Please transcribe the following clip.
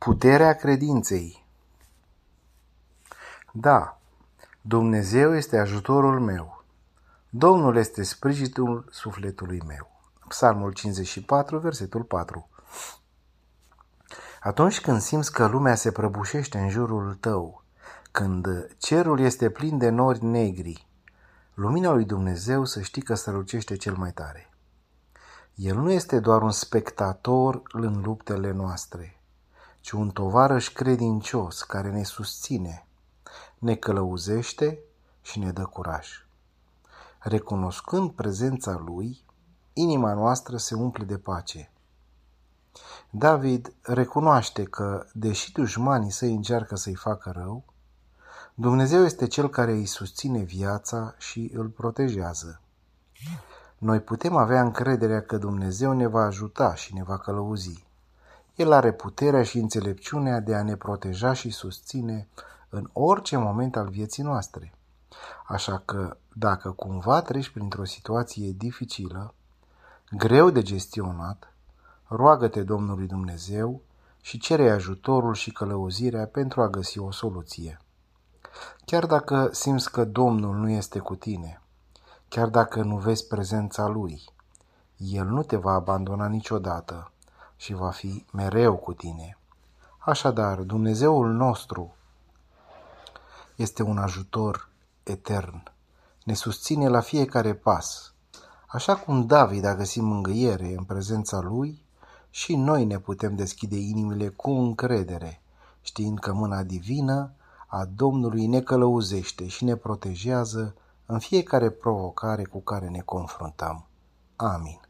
Puterea credinței. Da, Dumnezeu este ajutorul meu. Domnul este sprijinul sufletului meu. Psalmul 54, versetul 4. Atunci când simți că lumea se prăbușește în jurul tău, când cerul este plin de nori negri, lumina lui Dumnezeu să știi că strălucește cel mai tare. El nu este doar un spectator în luptele noastre, ci un tovarăș credincios care ne susține, ne călăuzește și ne dă curaj. Recunoscând prezența lui, inima noastră se umple de pace. David recunoaște că, deși dușmanii săi încearcă să-i facă rău, Dumnezeu este cel care îi susține viața și îl protejează. Noi putem avea încrederea că Dumnezeu ne va ajuta și ne va călăuzi. El are puterea și înțelepciunea de a ne proteja și susține în orice moment al vieții noastre. Așa că, dacă cumva treci printr-o situație dificilă, greu de gestionat, roagă-te Domnului Dumnezeu și cere ajutorul și călăuzirea pentru a găsi o soluție. Chiar dacă simți că Domnul nu este cu tine, chiar dacă nu vezi prezența Lui, El nu te va abandona niciodată și va fi mereu cu tine. Așadar, Dumnezeul nostru este un ajutor etern. Ne susține la fiecare pas. Așa cum David a găsit mângâiere în prezența lui, și noi ne putem deschide inimile cu încredere, știind că mâna divină a Domnului ne călăuzește și ne protejează în fiecare provocare cu care ne confruntăm. Amin.